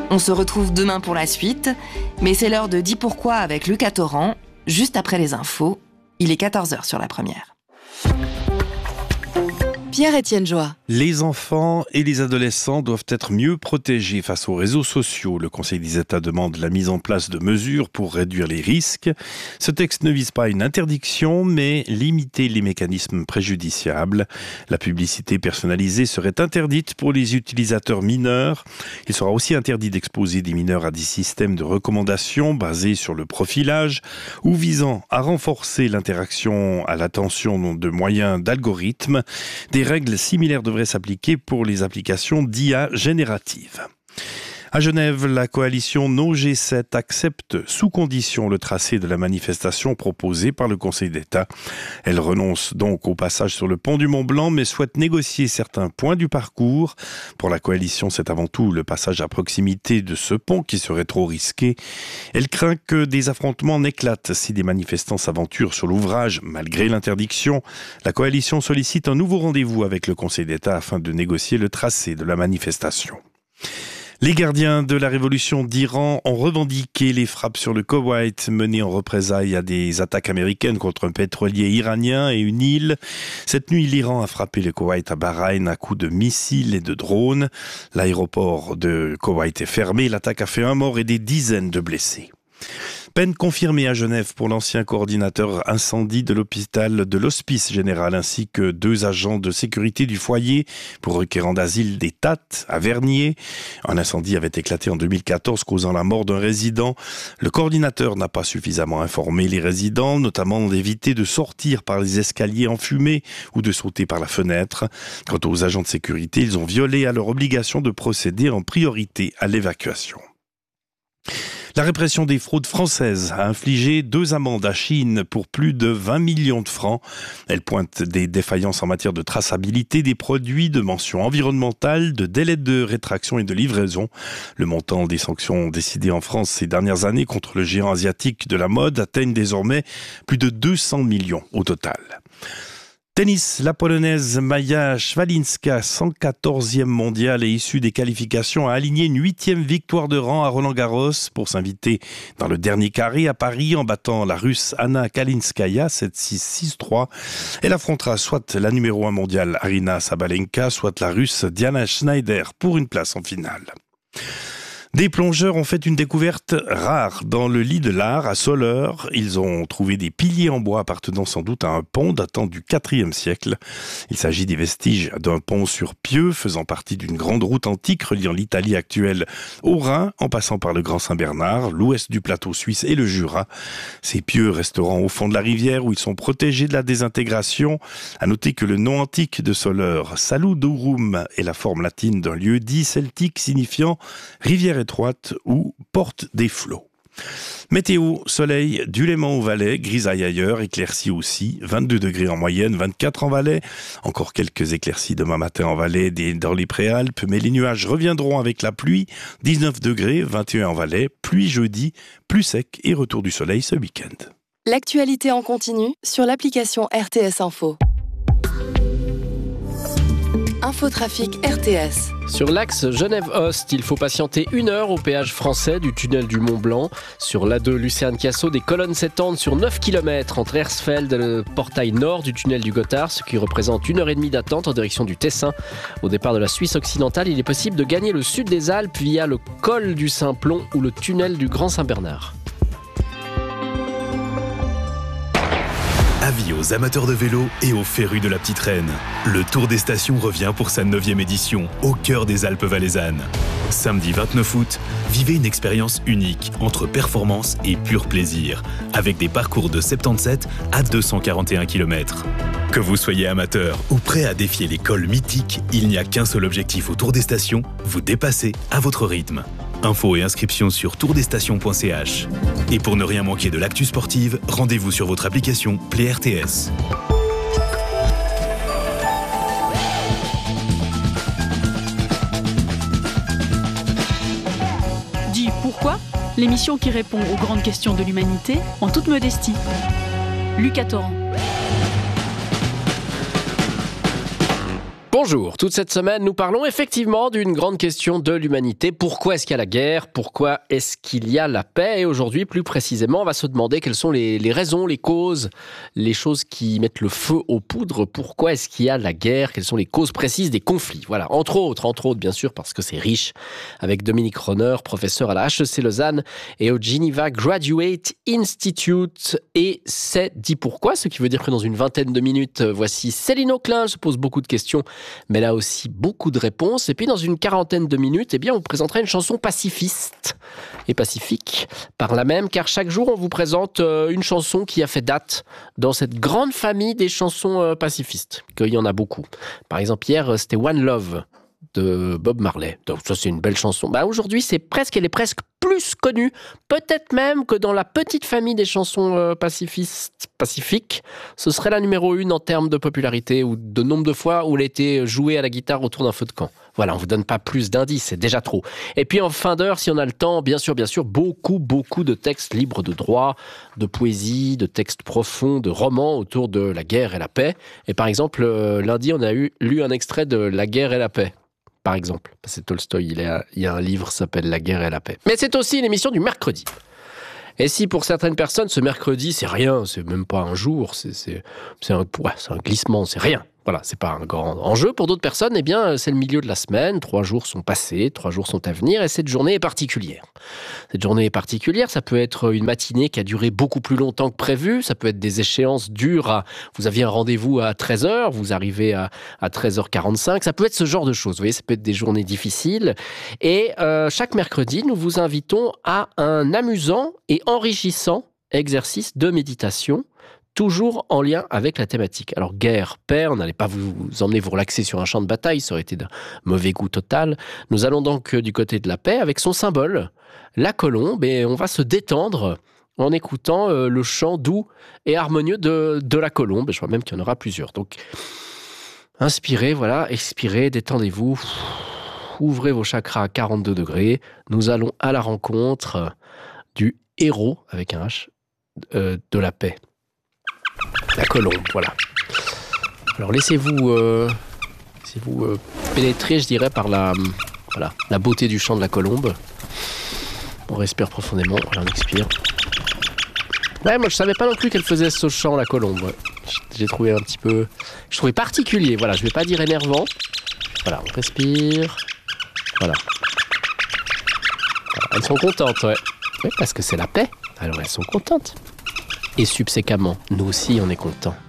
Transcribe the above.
On se retrouve demain pour la suite, mais c'est l'heure de Dis pourquoi avec Lucas Torrent, juste après les infos. Il est 14h sur la première. Pierre-Étienne Joie. Les enfants et les adolescents doivent être mieux protégés face aux réseaux sociaux. Le Conseil des États demande la mise en place de mesures pour réduire les risques. Ce texte ne vise pas une interdiction, mais limiter les mécanismes préjudiciables. La publicité personnalisée serait interdite pour les utilisateurs mineurs. Il sera aussi interdit d'exposer des mineurs à des systèmes de recommandation basés sur le profilage ou visant à renforcer l'interaction à l'attention de moyens d'algorithmes. Des règles similaires devraient s'appliquer pour les applications d'IA générative. À Genève, la coalition No G7 accepte sous condition le tracé de la manifestation proposée par le Conseil d'État. Elle renonce donc au passage sur le pont du Mont-Blanc, mais souhaite négocier certains points du parcours. Pour la coalition, c'est avant tout le passage à proximité de ce pont qui serait trop risqué. Elle craint que des affrontements n'éclatent si des manifestants s'aventurent sur l'ouvrage, malgré l'interdiction. La coalition sollicite un nouveau rendez-vous avec le Conseil d'État afin de négocier le tracé de la manifestation. Les gardiens de la révolution d'Iran ont revendiqué les frappes sur le Koweït menées en représailles à des attaques américaines contre un pétrolier iranien et une île. Cette nuit, l'Iran a frappé le Koweït à Bahreïn à coups de missiles et de drones. L'aéroport de Koweït est fermé. L'attaque a fait un mort et des dizaines de blessés. Peine confirmée à Genève pour l'ancien coordinateur incendie de l'hôpital de l'Hospice Général ainsi que 2 agents de sécurité du foyer pour requérant d'asile des Tattes à Vernier. Un incendie avait éclaté en 2014 causant la mort d'un résident. Le coordinateur n'a pas suffisamment informé les résidents, notamment d'éviter de sortir par les escaliers enfumés ou de sauter par la fenêtre. Quant aux agents de sécurité, ils ont violé à leur obligation de procéder en priorité à l'évacuation. La répression des fraudes françaises a infligé 2 amendes à Chine pour plus de 20 millions de francs. Elle pointe des défaillances en matière de traçabilité des produits, de mentions environnementales, de délais de rétraction et de livraison. Le montant des sanctions décidées en France ces dernières années contre le géant asiatique de la mode atteignent désormais plus de 200 millions au total. Tennis, la Polonaise Maja Szwalinska, 114e mondiale et issue des qualifications, a aligné une 8e victoire de rang à Roland-Garros pour s'inviter dans le dernier carré à Paris en battant la Russe Anna Kalinskaya 7-6, 6-3. Elle affrontera soit la numéro 1 mondiale Aryna Sabalenka, soit la Russe Diana Schneider pour une place en finale. Des plongeurs ont fait une découverte rare dans le lit de l'Ar à Soleure. Ils ont trouvé des piliers en bois appartenant sans doute à un pont datant du IVe siècle. Il s'agit des vestiges d'un pont sur pieux faisant partie d'une grande route antique reliant l'Italie actuelle au Rhin en passant par le Grand Saint-Bernard, l'ouest du plateau suisse et le Jura. Ces pieux resteront au fond de la rivière où ils sont protégés de la désintégration. À noter que le nom antique de Soleure, Saludorum, est la forme latine d'un lieu dit celtique signifiant rivière étroite ou porte des flots. Météo, soleil, du Léman au Valais, grisaille ailleurs, éclaircie aussi, 22 degrés en moyenne, 24 en Valais. Encore quelques éclaircies demain matin en Valais, dans les Préalpes, mais les nuages reviendront avec la pluie, 19 degrés, 21 en Valais, pluie jeudi, plus sec et retour du soleil ce week-end. L'actualité en continu sur l'application RTS Info. Infotrafic RTS. Sur l'axe Genève-Host, il faut patienter 1 heure au péage français du tunnel du Mont-Blanc. Sur l'A2 Lucerne-Cassau, des colonnes s'étendent sur 9 km entre Hersfeld et le portail nord du tunnel du Gothard, ce qui représente 1h30 d'attente en direction du Tessin. Au départ de la Suisse occidentale, il est possible de gagner le sud des Alpes via le col du Simplon ou le tunnel du Grand Saint-Bernard. Avis aux amateurs de vélo et aux férus de la Petite Reine. Le Tour des Stations revient pour sa 9e édition, au cœur des Alpes valaisannes. Samedi 29 août, vivez une expérience unique entre performance et pur plaisir, avec des parcours de 77 à 241 km. Que vous soyez amateur ou prêt à défier les cols mythiques, il n'y a qu'un seul objectif au Tour des Stations, vous dépasser à votre rythme. Infos et inscriptions sur tourdesstations.ch. Et pour ne rien manquer de l'actu sportive, rendez-vous sur votre application Play RTS. Dis pourquoi ? L'émission qui répond aux grandes questions de l'humanité en toute modestie. Lucas Torrent. Bonjour, toute cette semaine nous parlons effectivement d'une grande question de l'humanité. Pourquoi est-ce qu'il y a la guerre ? Pourquoi est-ce qu'il y a la paix ? Et aujourd'hui, plus précisément, on va se demander quelles sont les raisons, les causes, les choses qui mettent le feu aux poudres. Pourquoi est-ce qu'il y a la guerre ? Quelles sont les causes précises des conflits ? Voilà, entre autres bien sûr, parce que c'est riche, avec Dominique Ronner, professeur à la HEC Lausanne et au Geneva Graduate Institute. Et c'est dit pourquoi, ce qui veut dire que dans une vingtaine de minutes, voici Céline Auclin, se pose beaucoup de questions, mais là aussi beaucoup de réponses. Et puis dans une quarantaine de minutes, on vous présentera une chanson pacifiste et pacifique par là même, car chaque jour on vous présente une chanson qui a fait date dans cette grande famille des chansons pacifistes, qu'il y en a beaucoup. Par exemple, hier, c'était One Love de Bob Marley. Donc ça, c'est une belle chanson. Aujourd'hui, elle est presque plus connue, peut-être même que dans la petite famille des chansons pacifiques, ce serait la numéro 1 en termes de popularité ou de nombre de fois où elle a été jouée à la guitare autour d'un feu de camp. Voilà, on ne vous donne pas plus d'indices, c'est déjà trop. Et puis en fin d'heure, si on a le temps, bien sûr, beaucoup de textes libres de droit, de poésie, de textes profonds, de romans autour de la guerre et la paix. Et par exemple, lundi, on a lu un extrait de La guerre et la paix. Par exemple, c'est Tolstoï, il y a un livre qui s'appelle La guerre et la paix. Mais c'est aussi une émission du mercredi. Et si pour certaines personnes, ce mercredi, c'est rien, c'est même pas un jour, c'est un glissement, c'est rien. Voilà, c'est pas un grand enjeu. Pour d'autres personnes, c'est le milieu de la semaine. 3 jours sont passés, 3 jours sont à venir et cette journée est particulière. Cette journée est particulière, ça peut être une matinée qui a duré beaucoup plus longtemps que prévu, ça peut être des échéances dures. Vous aviez un rendez-vous à 13h, vous arrivez à 13h45, ça peut être ce genre de choses. Vous voyez, ça peut être des journées difficiles. Et chaque mercredi, nous vous invitons à un amusant et enrichissant exercice de méditation, toujours en lien avec la thématique. Alors, guerre, paix, on n'allait pas vous emmener vous relaxer sur un champ de bataille, ça aurait été d'un mauvais goût total. Nous allons donc du côté de la paix, avec son symbole, la colombe, et on va se détendre en écoutant le chant doux et harmonieux de la colombe. Je crois même qu'il y en aura plusieurs. Donc, inspirez, expirez, détendez-vous, ouvrez vos chakras à 42 degrés. Nous allons à la rencontre du héros, avec un H, de la paix. La colombe, voilà. Alors laissez-vous pénétrer, je dirais, par la beauté du chant de la colombe. On respire profondément, on expire. Ouais, moi je savais pas non plus qu'elle faisait ce chant, la colombe. Ouais. J'ai trouvé je trouvais particulier, voilà, je vais pas dire énervant. Voilà, on respire. Voilà. Elles sont contentes, ouais. Oui, parce que c'est la paix, alors elles sont contentes. Et subséquemment, nous aussi, on est contents.